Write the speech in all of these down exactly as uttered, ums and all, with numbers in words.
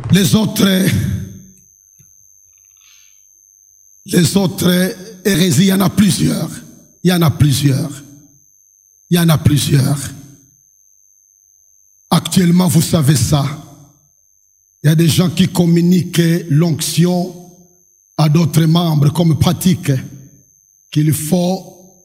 Les autres, les autres hérésies, il y en a plusieurs. Il y en a plusieurs. Il y en a plusieurs. Actuellement, vous savez ça. Il y a des gens qui communiquent l'onction à d'autres membres comme pratique qu'il faut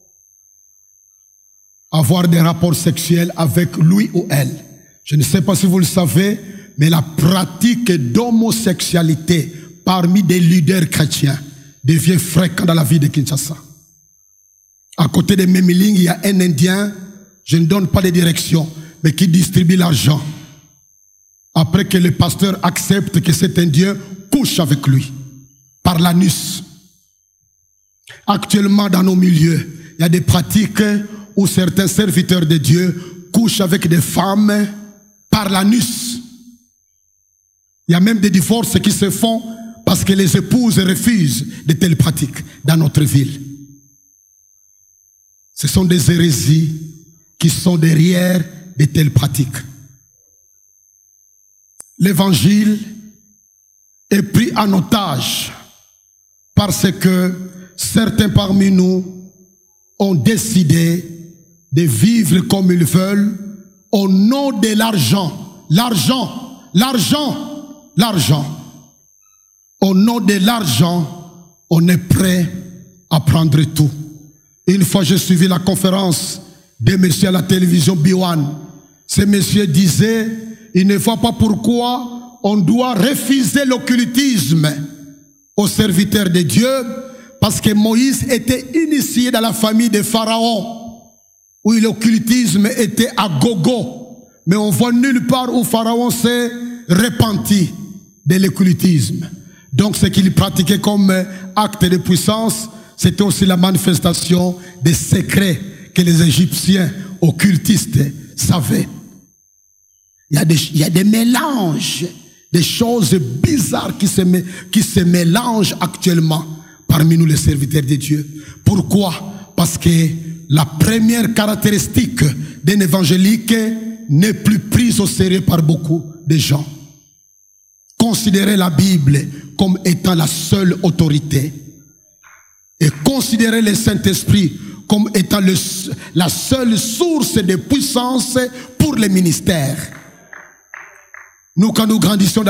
avoir des rapports sexuels avec lui ou elle. Je ne sais pas si vous le savez, mais la pratique d'homosexualité parmi des leaders chrétiens devient fréquente dans la vie de Kinshasa. À côté de Memiling, il y a un Indien, je ne donne pas de direction, mais qui distribue l'argent. Après que le pasteur accepte que cet Indien couche avec lui, par l'anus. Actuellement, dans nos milieux, il y a des pratiques où certains serviteurs de Dieu couchent avec des femmes par l'anus. Il y a même des divorces qui se font parce que les épouses refusent de telles pratiques dans notre ville. Ce sont des hérésies qui sont derrière de telles pratiques. L'évangile est pris en otage parce que certains parmi nous ont décidé de vivre comme ils veulent au nom de l'argent. L'argent, l'argent. L'argent. Au nom de l'argent, on est prêt à prendre tout. Une fois, j'ai suivi la conférence de monsieur à la télévision B un. Ce monsieur disait, il ne voit pas pourquoi on doit refuser l'occultisme aux serviteurs de Dieu, parce que Moïse était initié dans la famille de Pharaon, où l'occultisme était à gogo. Mais on voit nulle part où Pharaon s'est repenti de l'occultisme. Donc ce qu'il pratiquait comme acte de puissance, c'était aussi la manifestation des secrets que les Égyptiens occultistes savaient. Il y a des, il y a des mélanges, des choses bizarres qui se, qui se mélangent actuellement parmi nous les serviteurs de Dieu. Pourquoi? Parce que la première caractéristique d'un évangélique n'est plus prise au sérieux par beaucoup de gens. Considérer la Bible comme étant la seule autorité et considérer le Saint-Esprit comme étant le, la seule source de puissance pour les ministères. Nous, quand nous grandissons dans